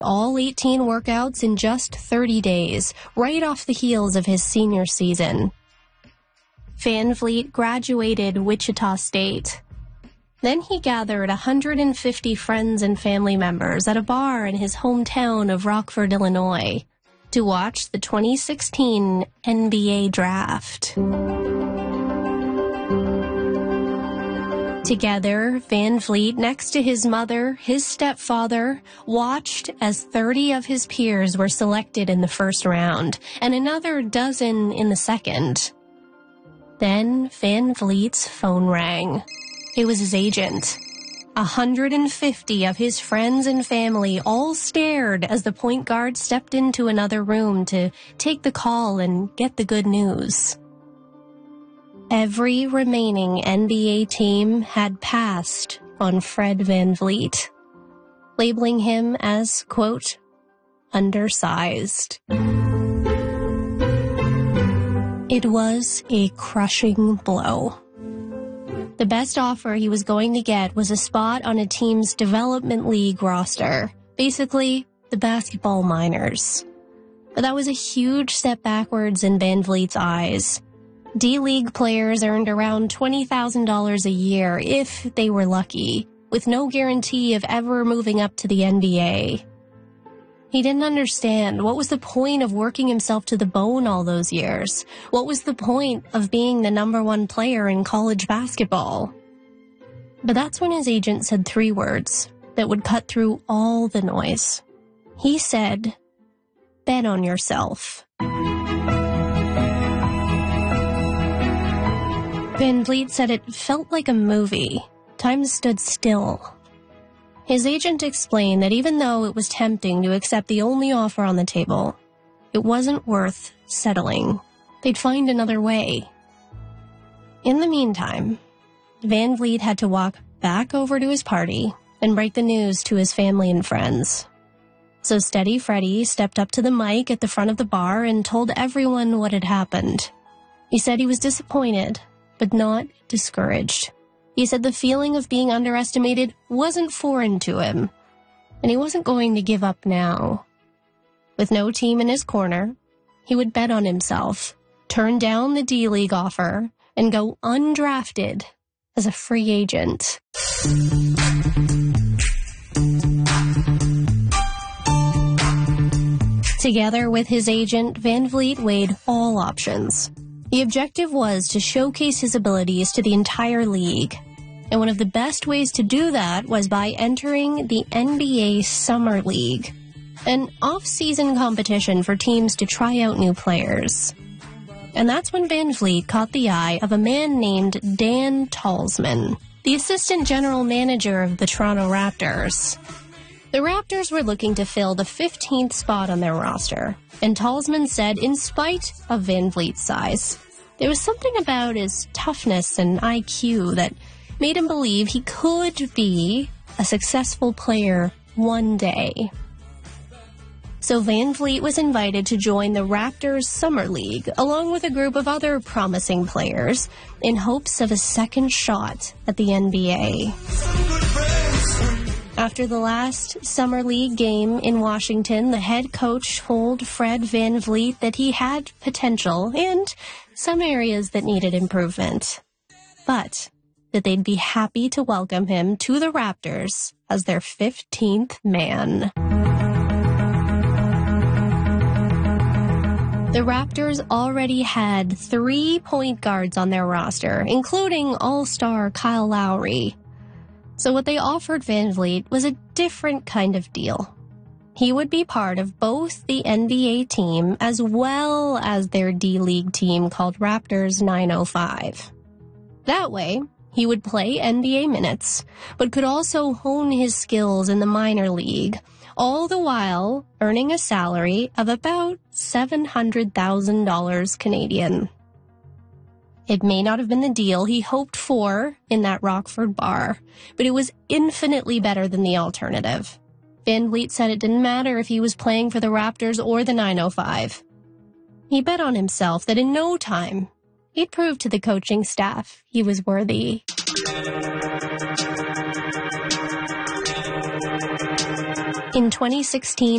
all 18 workouts in just 30 days, right off the heels of his senior season. VanVleet graduated Wichita State. Then he gathered 150 friends and family members at a bar in his hometown of Rockford, Illinois, to watch the 2016 NBA Draft. Together, VanVleet, next to his mother, his stepfather, watched as 30 of his peers were selected in the first round, and another dozen in the second. Then VanVleet's phone rang. It was his agent. 150 of his friends and family all stared as the point guard stepped into another room to take the call and get the good news. Every remaining NBA team had passed on Fred VanVleet, labeling him as, quote, undersized. It was a crushing blow. The best offer he was going to get was a spot on a team's development league roster, basically the basketball minors. But that was a huge step backwards in VanVleet's eyes. D-League players earned around $20,000 a year if they were lucky, with no guarantee of ever moving up to the NBA. He didn't understand what was the point of working himself to the bone all those years. What was the point of being the number one player in college basketball? But that's when his agent said 3 words that would cut through all the noise. He said, bet on yourself. VanVleet said it felt like a movie. Time stood still. His agent explained that even though it was tempting to accept the only offer on the table, it wasn't worth settling. They'd find another way. In the meantime, VanVleet had to walk back over to his party and break the news to his family and friends. So Steady Freddy stepped up to the mic at the front of the bar and told everyone what had happened. He said he was disappointed, but not discouraged. He said the feeling of being underestimated wasn't foreign to him, and he wasn't going to give up now. With no team in his corner, he would bet on himself, turn down the D-League offer, and go undrafted as a free agent. Together with his agent, VanVleet weighed all options. The objective was to showcase his abilities to the entire league. And one of the best ways to do that was by entering the NBA Summer League, an off-season competition for teams to try out new players. And that's when VanVleet caught the eye of a man named Dan Talsman, the assistant general manager of the Toronto Raptors. The Raptors were looking to fill the 15th spot on their roster, and Talsman said in spite of VanVleet's size, there was something about his toughness and IQ that made him believe he could be a successful player one day. So VanVleet was invited to join the Raptors Summer League, along with a group of other promising players, in hopes of a second shot at the NBA. After the last Summer League game in Washington, the head coach told Fred VanVleet that he had potential and some areas that needed improvement, but that they'd be happy to welcome him to the Raptors as their 15th man. The Raptors already had 3 point guards on their roster, including all-star Kyle Lowry. So what they offered VanVleet was a different kind of deal. He would be part of both the NBA team as well as their D-League team called Raptors 905. That way, he would play NBA minutes, but could also hone his skills in the minor league, all the while earning a salary of about $700,000 Canadian. It may not have been the deal he hoped for in that Rockford bar, but it was infinitely better than the alternative. VanVleet said it didn't matter if he was playing for the Raptors or the 905. He bet on himself that in no time, he'd prove to the coaching staff he was worthy. In 2016,